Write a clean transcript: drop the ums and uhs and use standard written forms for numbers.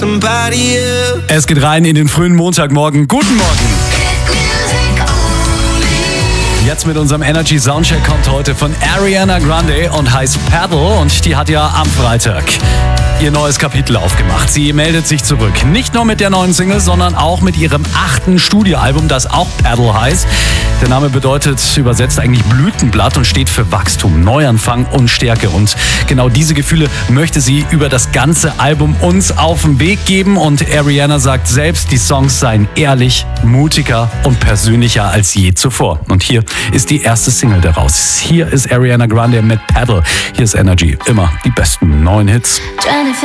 Es geht rein in den frühen Montagmorgen. Guten Morgen. Jetzt mit unserem Energy Soundcheck kommt heute von Ariana Grande und heißt Paddle, und die hat ja am Freitag ihr neues Kapitel aufgemacht. Sie meldet sich zurück. Nicht nur mit der neuen Single, sondern auch mit ihrem 8. Studioalbum, das auch Paddle heißt. Der Name bedeutet übersetzt eigentlich Blütenblatt und steht für Wachstum, Neuanfang und Stärke. Und genau diese Gefühle möchte sie über das ganze Album uns auf den Weg geben. Und Ariana sagt selbst, die Songs seien ehrlich, mutiger und persönlicher als je zuvor. Und hier ist die erste Single daraus. Hier ist Ariana Grande mit Paddle. Hier ist Energy. Immer die besten neuen Hits.